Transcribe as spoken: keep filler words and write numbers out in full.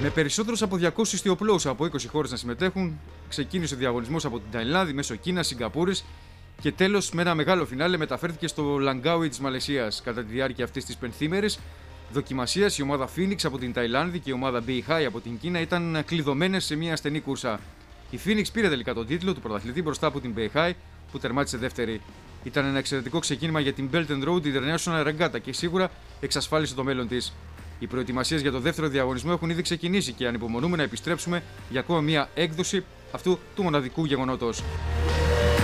Με περισσότερους από διακόσιους ιστιοπλώους από είκοσι χώρες να συμμετέχουν, ξεκίνησε ο διαγωνισμός από την Ταϊλάνδη μέσω Κίνας, Σιγκαπούρης και τέλος με ένα μεγάλο φινάλε μεταφέρθηκε στο Λαγκάουι της Μαλαισίας. Κατά τη διάρκεια αυτής της πενθήμερης δοκιμασίας, η ομάδα Phoenix από την Ταϊλάνδη και η ομάδα Beihai από την Κίνα ήταν κλειδωμένες σε μια στενή κούρσα. Η Phoenix πήρε τελικά τον τίτλο του πρωταθλητή μπροστά από την Beihai που τερμάτισε δεύτερη. Ήταν ένα εξαιρετικό ξεκίνημα για την Belt and Road International Regatta και σίγουρα εξασφάλισε το μέλλον της. Οι προετοιμασίες για το δεύτερο διαγωνισμό έχουν ήδη ξεκινήσει και ανυπομονούμε να επιστρέψουμε για ακόμα μια έκδοση αυτού του μοναδικού γεγονότος.